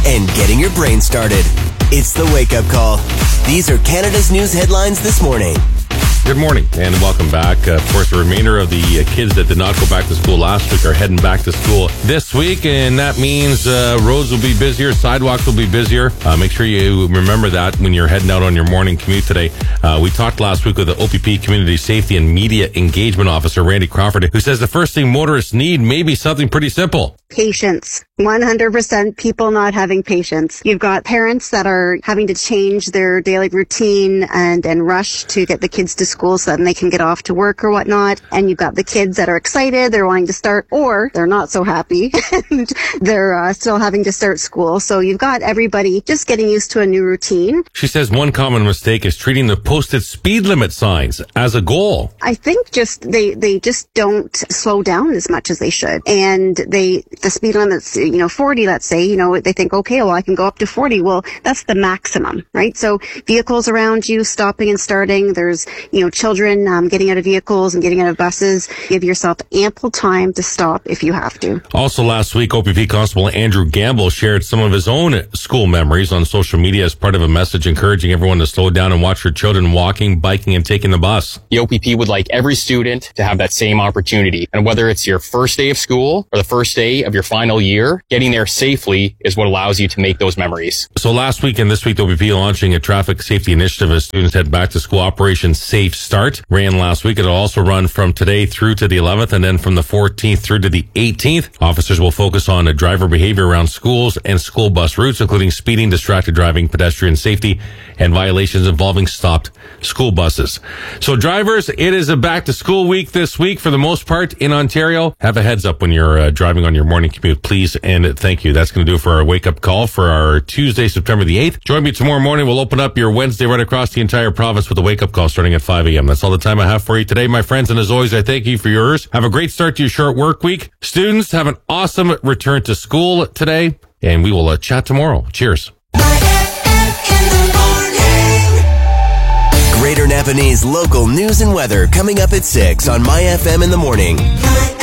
and getting your brain started. It's the Wake Up Call. These are Canada's news headlines this morning. Good morning and welcome back. Of course, the remainder of the kids that did not go back to school last week are heading back to school this week, and that means roads will be busier, sidewalks will be busier. Make sure you remember that when you're heading out on your morning commute today. We talked last week with the OPP Community Safety and Media Engagement Officer, Randy Crawford, who says the first thing motorists need may be something pretty simple. Patience. 100% people not having patience. You've got parents that are having to change their daily routine and rush to get the kids to school so that they can get off to work or whatnot. And you've got the kids that are excited, they're wanting to start, or they're not so happy and they're still having to start school. So you've got everybody just getting used to a new routine. She says one common mistake is treating the posted speed limit signs as a goal. I think they just don't slow down as much as they should. And the speed limit's 40, let's say, they think, okay, well, I can go up to 40. Well, that's the maximum, right? So vehicles around you stopping and starting. There's, children getting out of vehicles and getting out of buses. Give yourself ample time to stop if you have to. Also last week, OPP Constable Andrew Gamble shared some of his own school memories on social media as part of a message encouraging everyone to slow down and watch their children walking, biking, and taking the bus. The OPP would like every student to have that same opportunity. And whether it's your first day of school or the first day of your final year, getting there safely is what allows you to make those memories. So last week and this week, the OPP launching a traffic safety initiative as students head back to school. Operation Safe Start ran last week. It'll also run from today through to the 11th and then from the 14th through to the 18th. Officers will focus on driver behavior around schools and school bus routes, including speeding, distracted driving, pedestrian safety, and violations involving stopped school buses. So drivers, it is a back to school week this week for the most part in Ontario. Have a heads up when you're driving on your morning commute, please. And thank you. That's going to do it for our wake up call for our Tuesday, September the 8th. Join me tomorrow morning. We'll open up your Wednesday right across the entire province with a wake up call starting at 5 a.m. That's all the time I have for you today, my friends. And as always, I thank you for yours. Have a great start to your short work week. Students, have an awesome return to school today, and we will chat tomorrow. Cheers. Greater Napanese local news and weather coming up at 6 on My FM in the Morning.